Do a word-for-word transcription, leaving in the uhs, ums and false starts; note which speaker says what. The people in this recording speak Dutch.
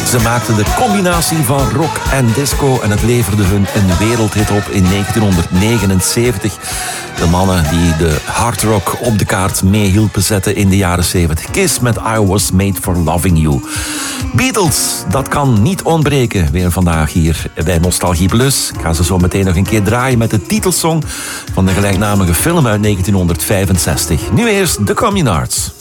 Speaker 1: Ze maakten de combinatie van rock en disco en het leverde hun een wereldhit op in negentienhonderdnegenenzeventig. De mannen die de hardrock op de kaart meehielpen zetten in de jaren zeventig. Kiss met I Was Made For Loving You. Beatles, dat kan niet ontbreken. Weer vandaag hier bij Nostalgie Plus. Ik ga ze zo meteen nog een keer draaien met de titelsong van de gelijknamige film uit negentienhonderdvijfenzestig. Nu eerst de Communards.